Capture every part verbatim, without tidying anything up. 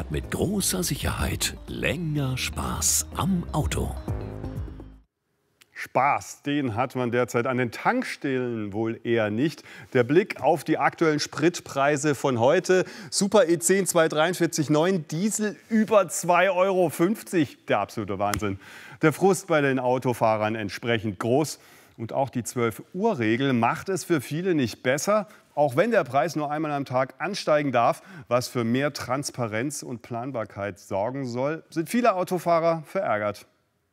hat mit großer Sicherheit länger Spaß am Auto. Spaß, den hat man derzeit an den Tankstellen wohl eher nicht. Der Blick auf die aktuellen Spritpreise von heute. Super E zehn zweihundertdreiundvierzig Komma neun, Diesel über zwei Euro fünfzig. Der absolute Wahnsinn. Der Frust bei den Autofahrern entsprechend groß. Und auch die zwölf Uhr Regel macht es für viele nicht besser. Auch wenn der Preis nur einmal am Tag ansteigen darf, was für mehr Transparenz und Planbarkeit sorgen soll, sind viele Autofahrer verärgert.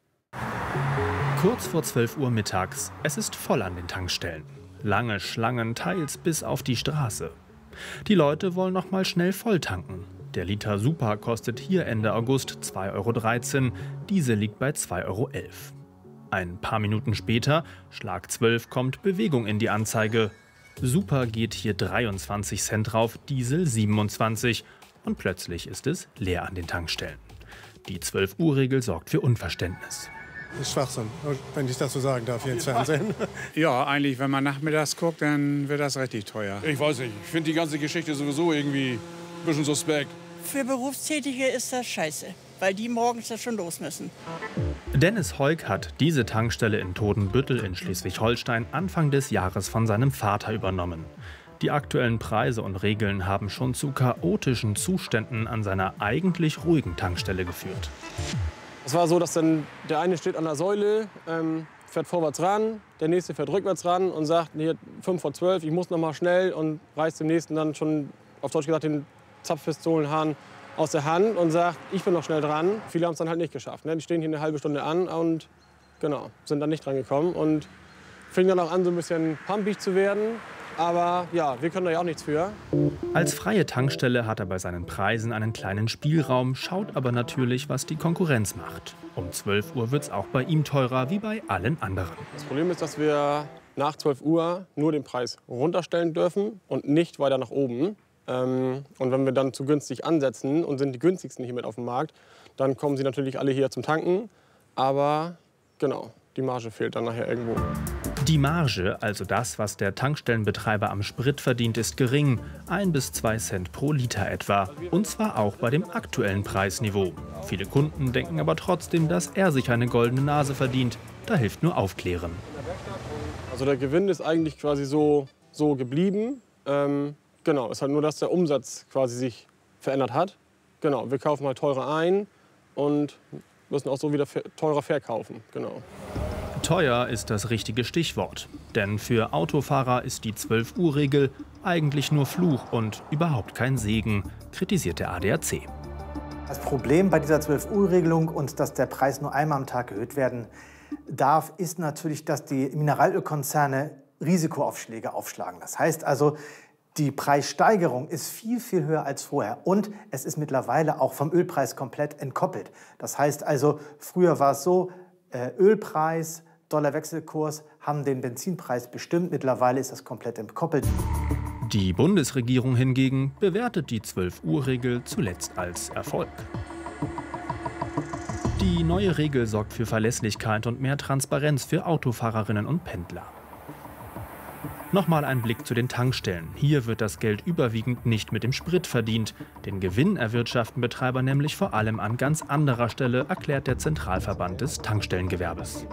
Kurz vor zwölf Uhr mittags. Es ist voll an den Tankstellen. Lange Schlangen, teils bis auf die Straße. Die Leute wollen noch mal schnell voll tanken. Der Liter Super kostet hier Ende August zwei Euro dreizehn, Diesel liegt bei zwei Euro elf. Ein paar Minuten später, Schlag zwölf, kommt Bewegung in die Anzeige. Super geht hier dreiundzwanzig Cent drauf, Diesel siebenundzwanzig. Und plötzlich ist es leer an den Tankstellen. Die zwölf Uhr Regel sorgt für Unverständnis. Das ist Schwachsinn, wenn ich das so sagen darf hier ins Fernsehen. Ja, eigentlich, wenn man nachmittags guckt, dann wird das richtig teuer. Ich weiß nicht, ich finde die ganze Geschichte sowieso irgendwie ein bisschen suspekt. Für Berufstätige ist das scheiße, weil die morgens ja schon los müssen. Dennis Heuk hat diese Tankstelle in Todenbüttel in Schleswig-Holstein Anfang des Jahres von seinem Vater übernommen. Die aktuellen Preise und Regeln haben schon zu chaotischen Zuständen an seiner eigentlich ruhigen Tankstelle geführt. Es war so, dass dann der eine steht an der Säule, ähm, fährt vorwärts ran, der nächste fährt rückwärts ran und sagt, hier fünf vor zwölf, ich muss noch mal schnell, und reißt dem nächsten dann schon, auf Deutsch gesagt, den Zapfpistolenhahn aus der Hand und sagt, ich bin noch schnell dran. Viele haben es dann halt nicht geschafft. Ne? Die stehen hier eine halbe Stunde an und genau, sind dann nicht dran gekommen und fingen dann auch an, so ein bisschen pumpig zu werden. Aber ja, wir können da ja auch nichts für. Als freie Tankstelle hat er bei seinen Preisen einen kleinen Spielraum, schaut aber natürlich, was die Konkurrenz macht. Um zwölf Uhr wird es auch bei ihm teurer, wie bei allen anderen. Das Problem ist, dass wir nach zwölf Uhr nur den Preis runterstellen dürfen und nicht weiter nach oben. Und wenn wir dann zu günstig ansetzen und sind die günstigsten hier mit auf dem Markt, dann kommen sie natürlich alle hier zum Tanken. Aber genau, die Marge fehlt dann nachher irgendwo. Die Marge, also das, was der Tankstellenbetreiber am Sprit verdient, ist gering. Ein bis zwei Cent pro Liter etwa. Und zwar auch bei dem aktuellen Preisniveau. Viele Kunden denken aber trotzdem, dass er sich eine goldene Nase verdient. Da hilft nur Aufklären. Also der Gewinn ist eigentlich quasi so, so geblieben. Ähm, genau, ist halt nur, dass der Umsatz quasi sich verändert hat. Genau, wir kaufen halt teurer ein und müssen auch so wieder teurer verkaufen. Genau. Teuer ist das richtige Stichwort. Denn für Autofahrer ist die zwölf Uhr Regel eigentlich nur Fluch und überhaupt kein Segen, kritisiert der A D A C. Das Problem bei dieser zwölf Uhr Regelung und dass der Preis nur einmal am Tag erhöht werden darf, ist natürlich, dass die Mineralölkonzerne Risikoaufschläge aufschlagen. Das heißt also, die Preissteigerung ist viel, viel höher als vorher. Und es ist mittlerweile auch vom Ölpreis komplett entkoppelt. Das heißt also, früher war es so, äh, Ölpreis, Dollarwechselkurs haben den Benzinpreis bestimmt. Mittlerweile ist das komplett entkoppelt. Die Bundesregierung hingegen bewertet die zwölf Uhr Regel zuletzt als Erfolg. Die neue Regel sorgt für Verlässlichkeit und mehr Transparenz für Autofahrerinnen und Pendler. Nochmal ein Blick zu den Tankstellen. Hier wird das Geld überwiegend nicht mit dem Sprit verdient. Den Gewinn erwirtschaften Betreiber nämlich vor allem an ganz anderer Stelle, erklärt der Zentralverband des Tankstellengewerbes.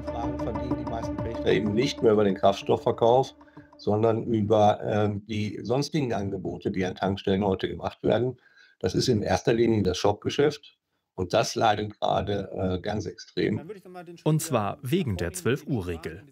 Eben nicht mehr über den Kraftstoffverkauf, sondern über äh, die sonstigen Angebote, die an Tankstellen heute gemacht werden. Das ist in erster Linie das Shopgeschäft. Und das leidet gerade äh, ganz extrem. Und zwar wegen der zwölf Uhr Regel.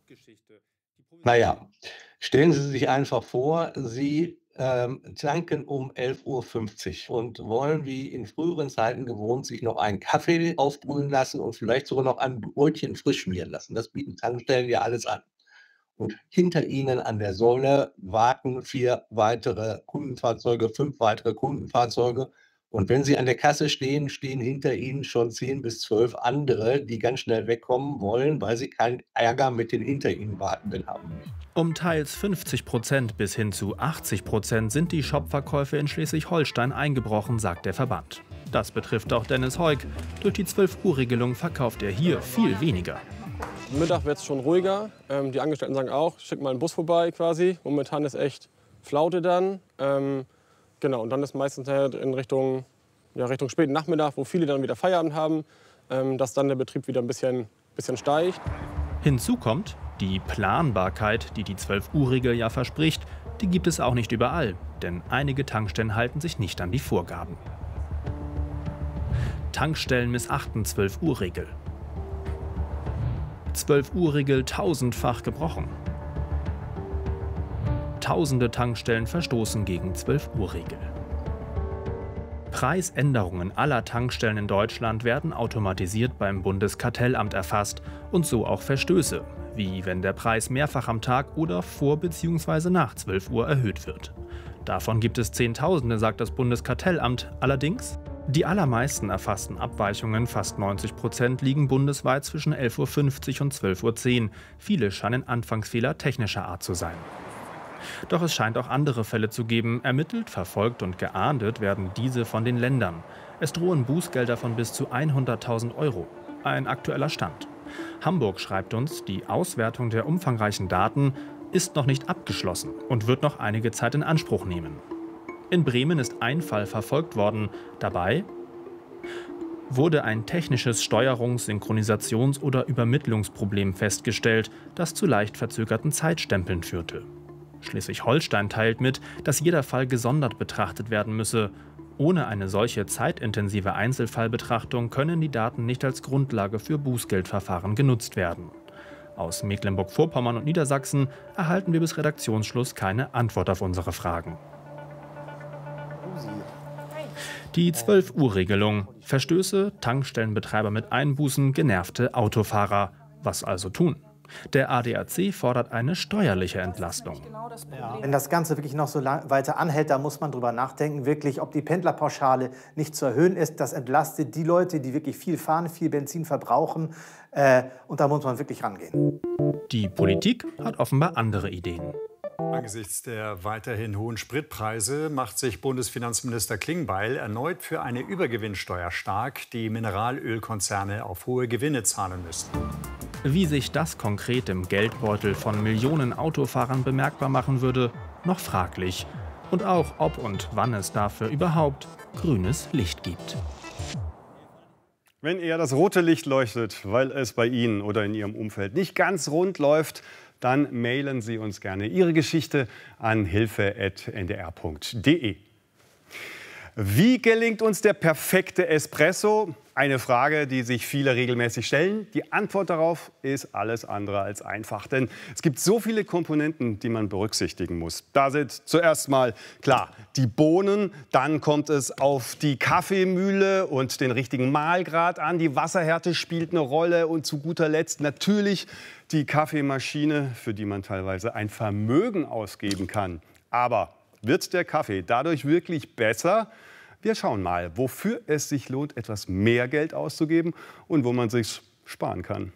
Naja, stellen Sie sich einfach vor, Sie ähm, tanken um elf Uhr fünfzig und wollen wie in früheren Zeiten gewohnt sich noch einen Kaffee aufbrühen lassen und vielleicht sogar noch ein Brötchen frisch schmieren lassen. Das bieten Tankstellen ja alles an. Und hinter Ihnen an der Säule warten vier weitere Kundenfahrzeuge, fünf weitere Kundenfahrzeuge. Und wenn Sie an der Kasse stehen, stehen hinter Ihnen schon zehn bis zwölf andere, die ganz schnell wegkommen wollen, weil sie keinen Ärger mit den hinter Ihnen Wartenden haben. Um teils fünfzig Prozent bis hin zu achtzig Prozent sind die Shopverkäufe in Schleswig-Holstein eingebrochen, sagt der Verband. Das betrifft auch Dennis Heuk. Durch die zwölf Uhr Regelung verkauft er hier viel weniger. Mittag wird es schon ruhiger. Ähm, die Angestellten sagen auch, schick mal einen Bus vorbei quasi. Momentan ist echt Flaute dann. Ähm, Genau, und dann ist meistens in Richtung ja, Richtung späten Nachmittag, wo viele dann wieder Feierabend haben, ähm, dass dann der Betrieb wieder ein bisschen, bisschen steigt. Hinzu kommt, die Planbarkeit, die die zwölf Uhr Regel ja verspricht, die gibt es auch nicht überall, denn einige Tankstellen halten sich nicht an die Vorgaben. Tankstellen missachten zwölf Uhr Regel. zwölf Uhr Regel tausendfach gebrochen. Tausende Tankstellen verstoßen gegen zwölf Uhr Regel. Preisänderungen aller Tankstellen in Deutschland werden automatisiert beim Bundeskartellamt erfasst und so auch Verstöße, wie wenn der Preis mehrfach am Tag oder vor bzw. nach zwölf Uhr erhöht wird. Davon gibt es Zehntausende, sagt das Bundeskartellamt. Allerdings, die allermeisten erfassten Abweichungen, fast neunzig Prozent, liegen bundesweit zwischen elf Uhr fünfzig und zwölf Uhr zehn. Viele scheinen Anfangsfehler technischer Art zu sein. Doch es scheint auch andere Fälle zu geben. Ermittelt, verfolgt und geahndet werden diese von den Ländern. Es drohen Bußgelder von bis zu hunderttausend Euro. Ein aktueller Stand. Hamburg schreibt uns, die Auswertung der umfangreichen Daten ist noch nicht abgeschlossen und wird noch einige Zeit in Anspruch nehmen. In Bremen ist ein Fall verfolgt worden. Dabei wurde ein technisches Steuerungs-, Synchronisations- oder Übermittlungsproblem festgestellt, das zu leicht verzögerten Zeitstempeln führte. Schleswig-Holstein teilt mit, dass jeder Fall gesondert betrachtet werden müsse. Ohne eine solche zeitintensive Einzelfallbetrachtung können die Daten nicht als Grundlage für Bußgeldverfahren genutzt werden. Aus Mecklenburg-Vorpommern und Niedersachsen erhalten wir bis Redaktionsschluss keine Antwort auf unsere Fragen. Die zwölf Uhr Regelung. Verstöße, Tankstellenbetreiber mit Einbußen, genervte Autofahrer. Was also tun? Der A D A C fordert eine steuerliche Entlastung. Ja. Wenn das Ganze wirklich noch so lang weiter anhält, dann muss man darüber nachdenken, wirklich, ob die Pendlerpauschale nicht zu erhöhen ist. Das entlastet die Leute, die wirklich viel fahren, viel Benzin verbrauchen. Äh, und da muss man wirklich rangehen. Die Politik hat offenbar andere Ideen. Angesichts der weiterhin hohen Spritpreise macht sich Bundesfinanzminister Klingbeil erneut für eine Übergewinnsteuer stark, die Mineralölkonzerne auf hohe Gewinne zahlen müssen. Wie sich das konkret im Geldbeutel von Millionen Autofahrern bemerkbar machen würde, noch fraglich. Und auch, ob und wann es dafür überhaupt grünes Licht gibt. Wenn eher das rote Licht leuchtet, weil es bei Ihnen oder in Ihrem Umfeld nicht ganz rund läuft, dann mailen Sie uns gerne Ihre Geschichte an hilfe at n d r punkt d e. Wie gelingt uns der perfekte Espresso? Eine Frage, die sich viele regelmäßig stellen. Die Antwort darauf ist alles andere als einfach. Denn es gibt so viele Komponenten, die man berücksichtigen muss. Da sind zuerst mal, klar, die Bohnen. Dann kommt es auf die Kaffeemühle und den richtigen Mahlgrad an. Die Wasserhärte spielt eine Rolle. Und zu guter Letzt natürlich die Kaffeemaschine, für die man teilweise ein Vermögen ausgeben kann. Aber wird der Kaffee dadurch wirklich besser? Wir schauen mal, wofür es sich lohnt, etwas mehr Geld auszugeben und wo man sich sparen kann.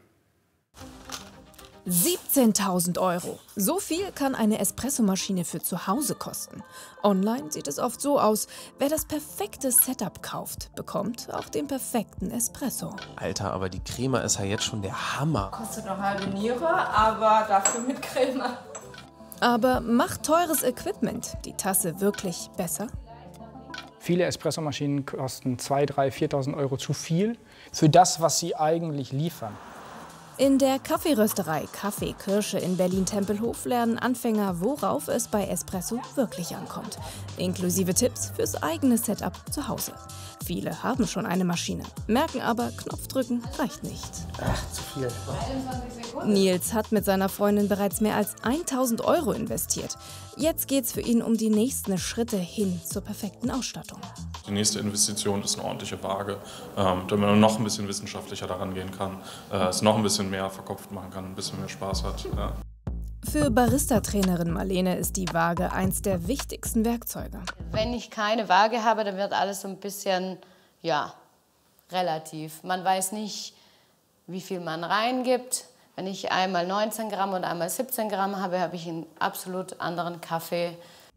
siebzehntausend Euro. So viel kann eine Espressomaschine für zu Hause kosten. Online sieht es oft so aus, wer das perfekte Setup kauft, bekommt auch den perfekten Espresso. Alter, aber die Crema ist ja jetzt schon der Hammer. Kostet noch halbe Niere, aber dafür mit Crema. Aber macht teures Equipment die Tasse wirklich besser? Viele Espressomaschinen kosten zweitausend, dreitausend, viertausend Euro zu viel für das, was sie eigentlich liefern. In der Kaffeerösterei Kaffee Kirsche in Berlin-Tempelhof lernen Anfänger, worauf es bei Espresso wirklich ankommt. Inklusive Tipps fürs eigene Setup zu Hause. Viele haben schon eine Maschine, merken aber, Knopfdrücken reicht nicht. Ach, zu viel. Nils hat mit seiner Freundin bereits mehr als tausend Euro investiert. Jetzt geht's für ihn um die nächsten Schritte hin zur perfekten Ausstattung. Die nächste Investition ist eine ordentliche Waage, ähm, damit man noch ein bisschen wissenschaftlicher daran gehen kann, äh, es noch ein bisschen mehr verkopft machen kann, ein bisschen mehr Spaß hat. Ja. Für Barista-Trainerin Marlene ist die Waage eins der wichtigsten Werkzeuge. Wenn ich keine Waage habe, dann wird alles so ein bisschen, ja, relativ. Man weiß nicht, wie viel man reingibt. Wenn ich einmal neunzehn Gramm und einmal siebzehn Gramm habe, habe ich einen absolut anderen Kaffee.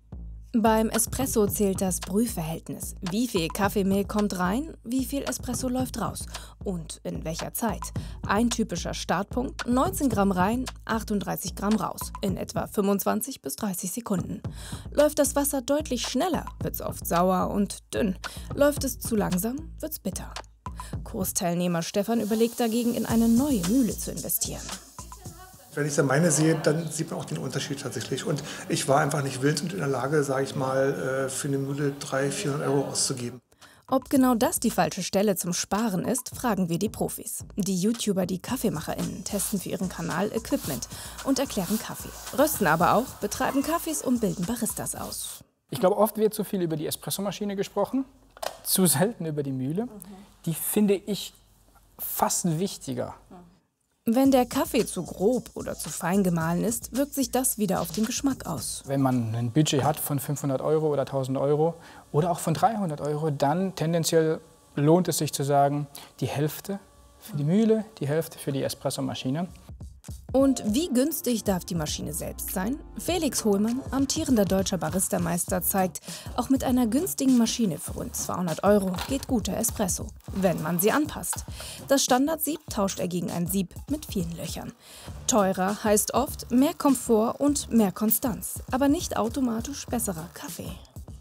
Beim Espresso zählt das Brühverhältnis. Wie viel Kaffeemehl kommt rein, wie viel Espresso läuft raus und in welcher Zeit. Ein typischer Startpunkt, neunzehn Gramm rein, achtunddreißig Gramm raus, in etwa fünfundzwanzig bis dreißig Sekunden. Läuft das Wasser deutlich schneller, wird es oft sauer und dünn. Läuft es zu langsam, wird es bitter. Kursteilnehmer Stefan überlegt dagegen, in eine neue Mühle zu investieren. Wenn ich dann meine sehe, dann sieht man auch den Unterschied tatsächlich. Und ich war einfach nicht willens und in der Lage, sage ich mal, für eine Mühle dreihundert, vierhundert Euro auszugeben. Ob genau das die falsche Stelle zum Sparen ist, fragen wir die Profis. Die YouTuber, die KaffeemacherInnen, testen für ihren Kanal Equipment und erklären Kaffee. Rösten aber auch, betreiben Kaffees und bilden Baristas aus. Ich glaube, oft wird zu viel über die Espressomaschine gesprochen, zu selten über die Mühle. Die finde ich fast wichtiger. Wenn der Kaffee zu grob oder zu fein gemahlen ist, wirkt sich das wieder auf den Geschmack aus. Wenn man ein Budget hat von fünfhundert Euro oder tausend Euro oder auch von dreihundert Euro, dann tendenziell lohnt es sich zu sagen, die Hälfte für die Mühle, die Hälfte für die Espressomaschine. Und wie günstig darf die Maschine selbst sein? Felix Hohlmann, amtierender deutscher Baristameister, zeigt, auch mit einer günstigen Maschine für rund zweihundert Euro geht guter Espresso, wenn man sie anpasst. Das Standardsieb tauscht er gegen ein Sieb mit vielen Löchern. Teurer heißt oft mehr Komfort und mehr Konstanz, aber nicht automatisch besserer Kaffee.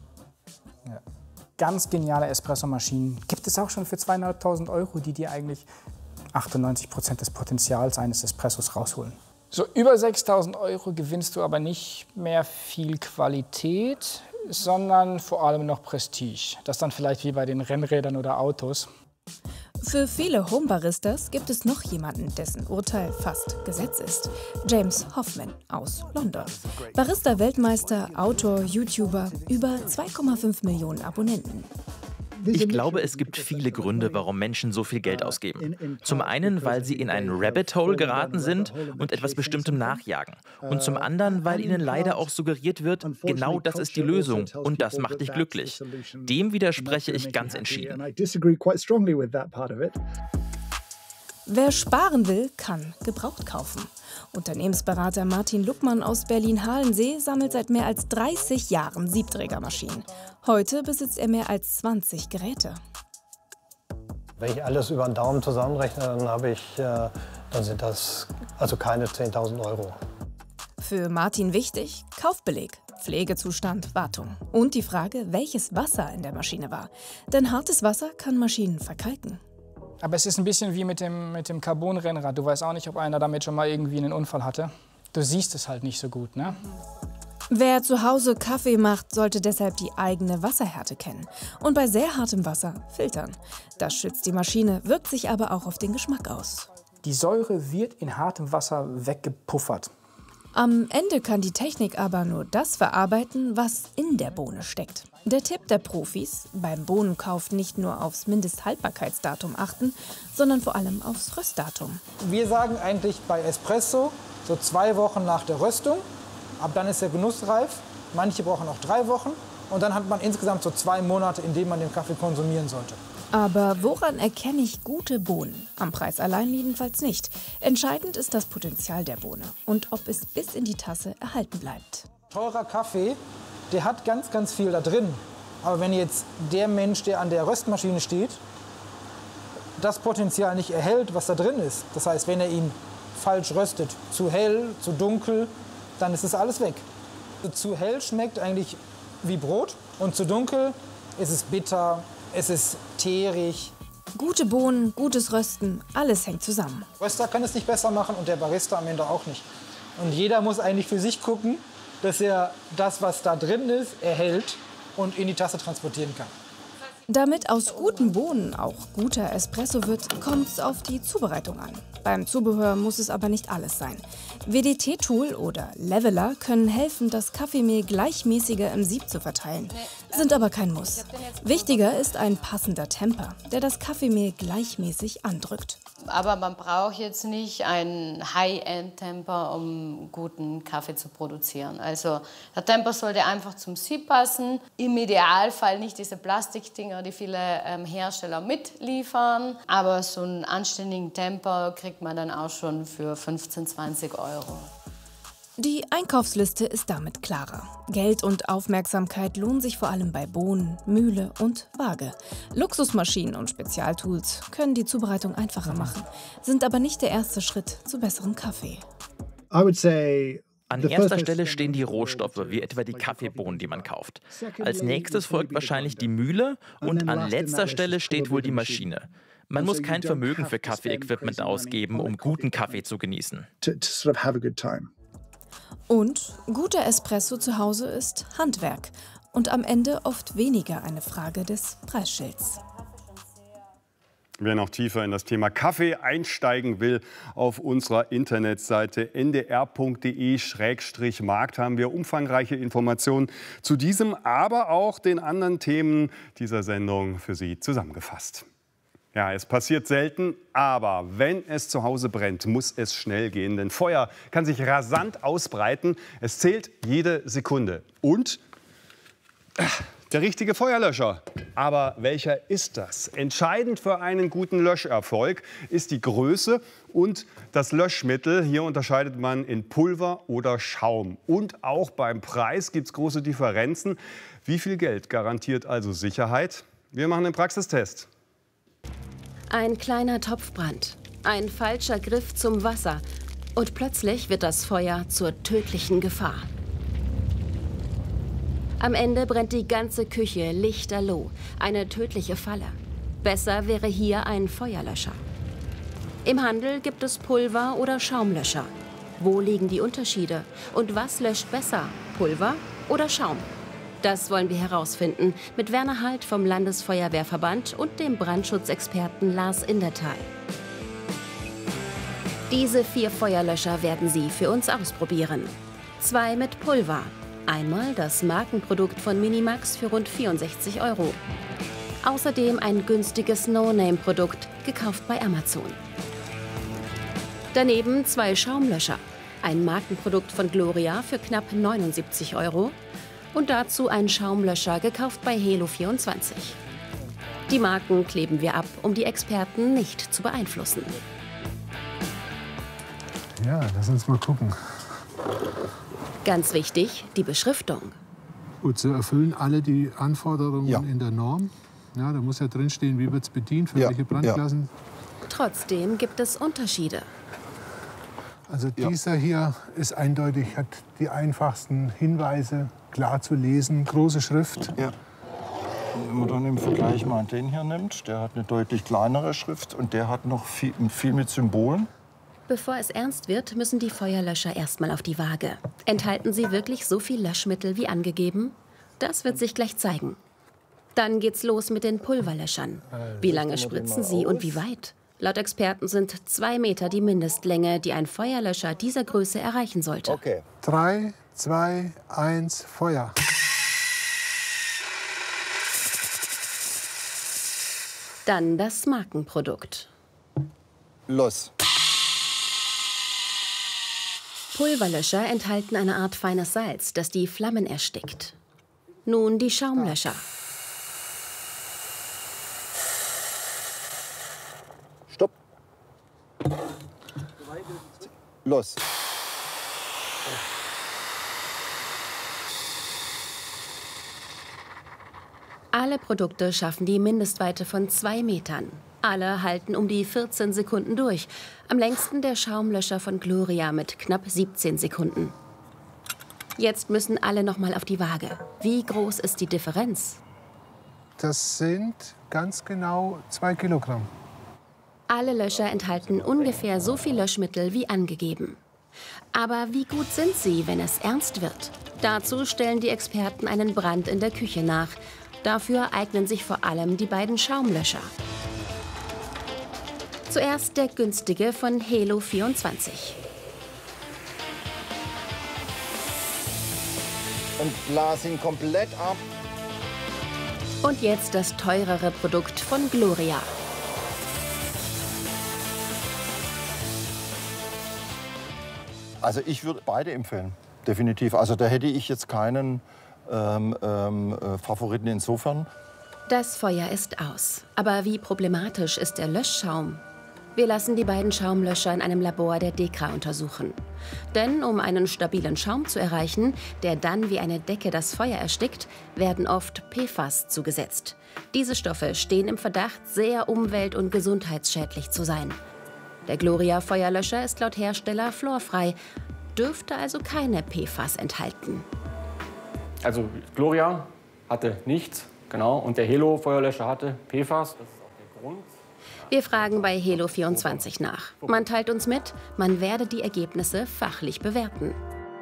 Ja. Ganz geniale Espressomaschinen gibt es auch schon für zweieinhalbtausend Euro, die dir eigentlich achtundneunzig Prozent des Potenzials eines Espressos rausholen. So über sechstausend Euro gewinnst du aber nicht mehr viel Qualität, sondern vor allem noch Prestige. Das dann vielleicht wie bei den Rennrädern oder Autos. Für viele Homebaristas gibt es noch jemanden, dessen Urteil fast Gesetz ist. James Hoffman aus London. Barista-Weltmeister, Autor, YouTuber, über zwei Komma fünf Millionen Abonnenten. Ich glaube, es gibt viele Gründe, warum Menschen so viel Geld ausgeben. Zum einen, weil sie in ein Rabbit Hole geraten sind und etwas Bestimmtem nachjagen. Und zum anderen, weil ihnen leider auch suggeriert wird, genau das ist die Lösung und das macht dich glücklich. Dem widerspreche ich ganz entschieden. Wer sparen will, kann gebraucht kaufen. Unternehmensberater Martin Luckmann aus Berlin-Halensee sammelt seit mehr als dreißig Jahren Siebträgermaschinen. Heute besitzt er mehr als zwanzig Geräte. Wenn ich alles über den Daumen zusammenrechne, dann, habe ich, äh, dann sind das also keine zehntausend Euro. Für Martin wichtig: Kaufbeleg, Pflegezustand, Wartung. Und die Frage, welches Wasser in der Maschine war. Denn hartes Wasser kann Maschinen verkalken. Aber es ist ein bisschen wie mit dem, mit dem Carbon-Rennrad. Du weißt auch nicht, ob einer damit schon mal irgendwie einen Unfall hatte. Du siehst es halt nicht so gut, ne? Wer zu Hause Kaffee macht, sollte deshalb die eigene Wasserhärte kennen. Und bei sehr hartem Wasser filtern. Das schützt die Maschine, wirkt sich aber auch auf den Geschmack aus. Die Säure wird in hartem Wasser weggepuffert. Am Ende kann die Technik aber nur das verarbeiten, was in der Bohne steckt. Der Tipp der Profis: beim Bohnenkauf nicht nur aufs Mindesthaltbarkeitsdatum achten, sondern vor allem aufs Röstdatum. Wir sagen eigentlich bei Espresso so zwei Wochen nach der Röstung. Ab dann ist er genussreif. Manche brauchen auch drei Wochen. Und dann hat man insgesamt so zwei Monate, in denen man den Kaffee konsumieren sollte. Aber woran erkenne ich gute Bohnen? Am Preis allein jedenfalls nicht. Entscheidend ist das Potenzial der Bohne und ob es bis in die Tasse erhalten bleibt. Teurer Kaffee, der hat ganz, ganz viel da drin. Aber wenn jetzt der Mensch, der an der Röstmaschine steht, das Potenzial nicht erhält, was da drin ist, das heißt, wenn er ihn falsch röstet, zu hell, zu dunkel, dann ist es alles weg. Zu hell schmeckt eigentlich wie Brot und zu dunkel ist es bitter, es ist teerig. Gute Bohnen, gutes Rösten, alles hängt zusammen. Der Röster kann es nicht besser machen und der Barista am Ende auch nicht. Und jeder muss eigentlich für sich gucken, dass er das, was da drin ist, erhält und in die Tasse transportieren kann. Damit aus guten Bohnen auch guter Espresso wird, kommt es auf die Zubereitung an. Beim Zubehör muss es aber nicht alles sein. W D T-Tool oder Leveler können helfen, das Kaffeemehl gleichmäßiger im Sieb zu verteilen, sind aber kein Muss. Wichtiger ist ein passender Temper, der das Kaffeemehl gleichmäßig andrückt. Aber man braucht jetzt nicht einen High-End-Temper, um guten Kaffee zu produzieren. Also der Temper sollte einfach zum Sieb passen. Im Idealfall nicht diese Plastikdinger, die viele ähm, Hersteller mitliefern. Aber so einen anständigen Temper kriegt man dann auch schon für fünfzehn, zwanzig Euro. Die Einkaufsliste ist damit klarer. Geld und Aufmerksamkeit lohnen sich vor allem bei Bohnen, Mühle und Waage. Luxusmaschinen und Spezialtools können die Zubereitung einfacher machen, sind aber nicht der erste Schritt zu besserem Kaffee. An erster Stelle stehen die Rohstoffe, wie etwa die Kaffeebohnen, die man kauft. Als nächstes folgt wahrscheinlich die Mühle und an letzter Stelle steht wohl die Maschine. Man muss kein Vermögen für Kaffeeequipment ausgeben, um guten Kaffee zu genießen. Und guter Espresso zu Hause ist Handwerk und am Ende oft weniger eine Frage des Preisschilds. Wer noch tiefer in das Thema Kaffee einsteigen will, auf unserer Internetseite n d r punkt d e Schrägstrich Markt haben wir umfangreiche Informationen zu diesem, aber auch den anderen Themen dieser Sendung für Sie zusammengefasst. Ja, es passiert selten, aber wenn es zu Hause brennt, muss es schnell gehen, denn Feuer kann sich rasant ausbreiten. Es zählt jede Sekunde. Und der richtige Feuerlöscher. Aber welcher ist das? Entscheidend für einen guten Löscherfolg ist die Größe und das Löschmittel. Hier unterscheidet man in Pulver oder Schaum. Und auch beim Preis gibt es große Differenzen. Wie viel Geld garantiert also Sicherheit? Wir machen einen Praxistest. Ein kleiner Topfbrand, ein falscher Griff zum Wasser und plötzlich wird das Feuer zur tödlichen Gefahr. Am Ende brennt die ganze Küche lichterloh, eine tödliche Falle. Besser wäre hier ein Feuerlöscher. Im Handel gibt es Pulver- oder Schaumlöscher. Wo liegen die Unterschiede? Und was löscht besser, Pulver oder Schaum? Das wollen wir herausfinden mit Werner Halt vom Landesfeuerwehrverband und dem Brandschutzexperten Lars Indertal. Diese vier Feuerlöscher werden Sie für uns ausprobieren. Zwei mit Pulver. Einmal das Markenprodukt von Minimax für rund vierundsechzig Euro. Außerdem ein günstiges No-Name-Produkt, gekauft bei Amazon. Daneben zwei Schaumlöscher. Ein Markenprodukt von Gloria für knapp neunundsiebzig Euro. Und dazu ein Schaumlöscher, gekauft bei Helo vierundzwanzig. Die Marken kleben wir ab, um die Experten nicht zu beeinflussen. Ja, lass uns mal gucken. Ganz wichtig, die Beschriftung. Gut, so erfüllen alle die Anforderungen Ja. in der Norm. Ja, da muss ja drinstehen, wie wird es bedient, für Ja, welche Brandklassen. Trotzdem gibt es Unterschiede. Also dieser hier ist eindeutig, hat die einfachsten Hinweise, klar zu lesen, große Schrift. Ja. Wenn man dann im Vergleich mal den hier nimmt, der hat eine deutlich kleinere Schrift und der hat noch viel, viel mit Symbolen. Bevor es ernst wird, müssen die Feuerlöscher erstmal auf die Waage. Enthalten sie wirklich so viel Löschmittel wie angegeben? Das wird sich gleich zeigen. Dann geht's los mit den Pulverlöschern. Wie lange spritzen sie und wie weit? Laut Experten sind zwei Meter die Mindestlänge, die ein Feuerlöscher dieser Größe erreichen sollte. Okay. Drei, zwei, eins, Feuer. Dann das Markenprodukt. Los. Pulverlöscher enthalten eine Art feines Salz, das die Flammen erstickt. Nun die Schaumlöscher. Stopp. Los. Alle Produkte schaffen die Mindestweite von zwei Metern. Alle halten um die vierzehn Sekunden durch. Am längsten der Schaumlöscher von Gloria mit knapp siebzehn Sekunden. Jetzt müssen alle noch mal auf die Waage. Wie groß ist die Differenz? Das sind ganz genau zwei Kilogramm. Alle Löscher enthalten ungefähr so viel Löschmittel wie angegeben. Aber wie gut sind sie, wenn es ernst wird? Dazu stellen die Experten einen Brand in der Küche nach. Dafür eignen sich vor allem die beiden Schaumlöscher. Zuerst der günstige von Helo vierundzwanzig. Und blas ihn komplett ab. Und jetzt das teurere Produkt von Gloria. Also ich würde beide empfehlen, definitiv. Also da hätte ich jetzt keinen ähm, ähm, äh, Favoriten insofern. Das Feuer ist aus. Aber wie problematisch ist der Löschschaum? Wir lassen die beiden Schaumlöscher in einem Labor der DEKRA untersuchen. Denn um einen stabilen Schaum zu erreichen, der dann wie eine Decke das Feuer erstickt, werden oft P F A S zugesetzt. Diese Stoffe stehen im Verdacht, sehr umwelt- und gesundheitsschädlich zu sein. Der Gloria-Feuerlöscher ist laut Hersteller fluorfrei, dürfte also keine P F A S enthalten. Also Gloria hatte nichts, genau, und der Helo-Feuerlöscher hatte P F A S. Das ist auch der Grund. Wir fragen bei Helo vierundzwanzig nach. Man teilt uns mit, man werde die Ergebnisse fachlich bewerten.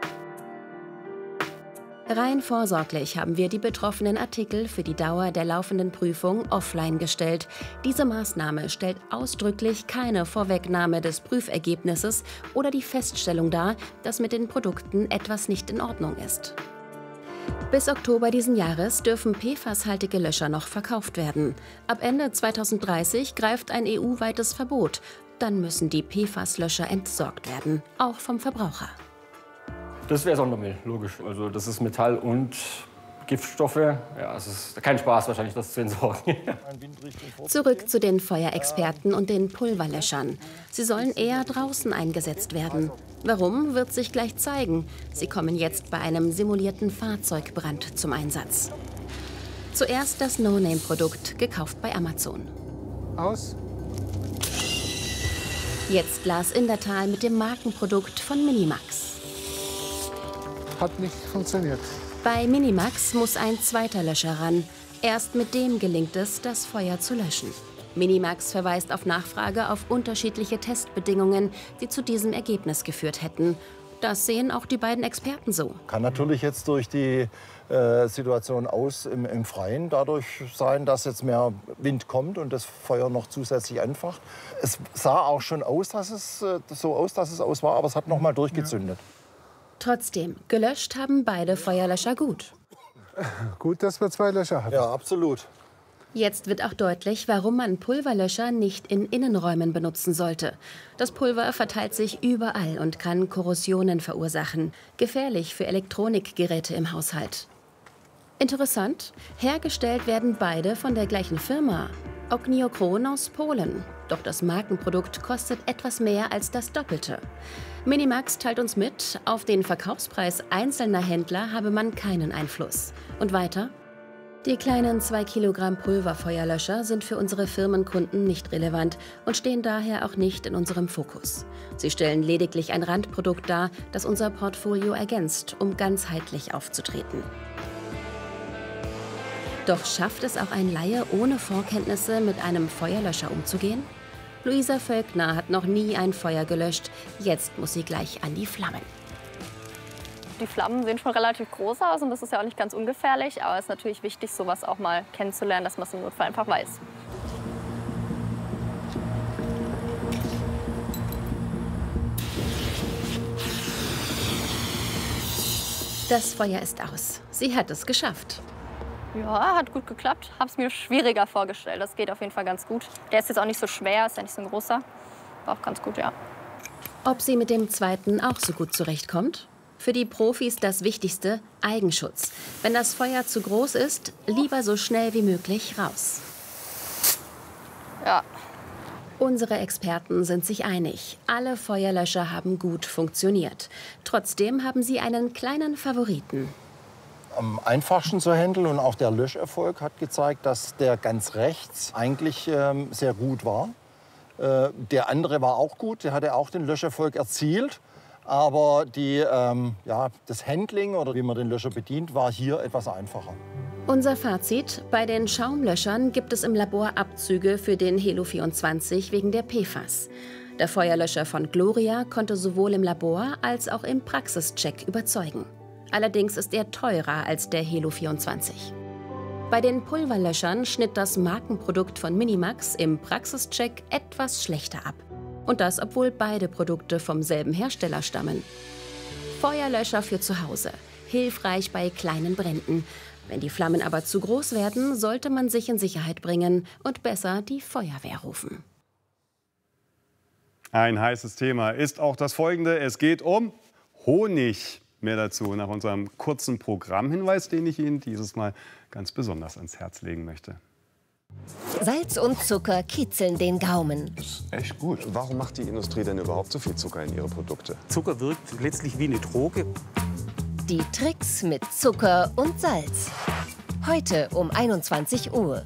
Rein vorsorglich haben wir die betroffenen Artikel für die Dauer der laufenden Prüfung offline gestellt. Diese Maßnahme stellt ausdrücklich keine Vorwegnahme des Prüfergebnisses oder die Feststellung dar, dass mit den Produkten etwas nicht in Ordnung ist. Bis Oktober diesen Jahres dürfen P F A S-haltige Löscher noch verkauft werden. Ab Ende zweitausenddreißig greift ein E U-weites Verbot. Dann müssen die P F A S-Löscher entsorgt werden, auch vom Verbraucher. Das wäre Sondermüll, logisch. Also das ist Metall und Giftstoffe. Ja, es ist kein Spaß wahrscheinlich, das zu entsorgen. Zurück zu den Feuerexperten und den Pulverlöschern. Sie sollen eher draußen eingesetzt werden. Warum, wird sich gleich zeigen. Sie kommen jetzt bei einem simulierten Fahrzeugbrand zum Einsatz. Zuerst das No-Name-Produkt, gekauft bei Amazon. Aus. Jetzt Lars Indertal mit dem Markenprodukt von Minimax. Hat nicht funktioniert. Bei Minimax muss ein zweiter Löscher ran. Erst mit dem gelingt es, das Feuer zu löschen. Minimax verweist auf Nachfrage auf unterschiedliche Testbedingungen, die zu diesem Ergebnis geführt hätten. Das sehen auch die beiden Experten so. Kann natürlich jetzt durch die äh, Situation aus im, im Freien dadurch sein, dass jetzt mehr Wind kommt und das Feuer noch zusätzlich anfacht. Es sah auch schon aus, dass es äh, so aus, dass es aus war, aber es hat noch mal durchgezündet. Trotzdem, gelöscht haben beide Feuerlöscher gut. Gut, dass wir zwei Löscher hatten. Ja, absolut. Jetzt wird auch deutlich, warum man Pulverlöscher nicht in Innenräumen benutzen sollte. Das Pulver verteilt sich überall und kann Korrosionen verursachen. Gefährlich für Elektronikgeräte im Haushalt. Interessant, hergestellt werden beide von der gleichen Firma. Ogniokron aus Polen. Doch das Markenprodukt kostet etwas mehr als das Doppelte. Minimax teilt uns mit, auf den Verkaufspreis einzelner Händler habe man keinen Einfluss. Und weiter? Die kleinen zwei Kilogramm Pulverfeuerlöscher sind für unsere Firmenkunden nicht relevant und stehen daher auch nicht in unserem Fokus. Sie stellen lediglich ein Randprodukt dar, das unser Portfolio ergänzt, um ganzheitlich aufzutreten. Doch schafft es auch ein Laie ohne Vorkenntnisse, mit einem Feuerlöscher umzugehen? Luisa Völkner hat noch nie ein Feuer gelöscht. Jetzt muss sie gleich an die Flammen. Die Flammen sehen schon relativ groß aus und das ist ja auch nicht ganz ungefährlich. Aber es ist natürlich wichtig, sowas auch mal kennenzulernen, dass man es im Notfall einfach weiß. Das Feuer ist aus. Sie hat es geschafft. Ja, hat gut geklappt. Habe es mir schwieriger vorgestellt. Das geht auf jeden Fall ganz gut. Der ist jetzt auch nicht so schwer, ist ja nicht so ein großer. War auch ganz gut, ja. Ob sie mit dem zweiten auch so gut zurechtkommt? Für die Profis das Wichtigste, Eigenschutz. Wenn das Feuer zu groß ist, lieber so schnell wie möglich raus. Ja. Unsere Experten sind sich einig. Alle Feuerlöscher haben gut funktioniert. Trotzdem haben sie einen kleinen Favoriten. Am einfachsten zu handeln und auch der Löscherfolg hat gezeigt, dass der ganz rechts eigentlich ähm, sehr gut war. Äh, der andere war auch gut, der hatte auch den Löscherfolg erzielt. Aber die, ähm, ja, das Handling oder wie man den Löscher bedient, war hier etwas einfacher. Unser Fazit: Bei den Schaumlöschern gibt es im Labor Abzüge für den Helo vierundzwanzig wegen der P F A S. Der Feuerlöscher von Gloria konnte sowohl im Labor als auch im Praxischeck überzeugen. Allerdings ist er teurer als der Helo vierundzwanzig. Bei den Pulverlöschern schnitt das Markenprodukt von Minimax im Praxischeck etwas schlechter ab. Und das, obwohl beide Produkte vom selben Hersteller stammen. Feuerlöscher für zu Hause. Hilfreich bei kleinen Bränden. Wenn die Flammen aber zu groß werden, sollte man sich in Sicherheit bringen und besser die Feuerwehr rufen. Ein heißes Thema ist auch das folgende. Es geht um Honig. Mehr dazu nach unserem kurzen Programmhinweis, den ich Ihnen dieses Mal ganz besonders ans Herz legen möchte. Salz und Zucker kitzeln den Gaumen. Echt gut. Warum macht die Industrie denn überhaupt so viel Zucker in ihre Produkte? Zucker wirkt letztlich wie eine Droge. Die Tricks mit Zucker und Salz. Heute um einundzwanzig Uhr.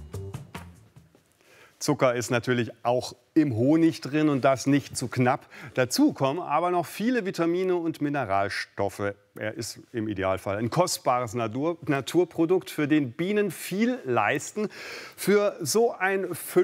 Zucker ist natürlich auch im Honig drin und das nicht zu knapp. Dazu kommen aber noch viele Vitamine und Mineralstoffe. Er ist im Idealfall ein kostbares Natur Naturprodukt, für den Bienen viel leisten. Für so ein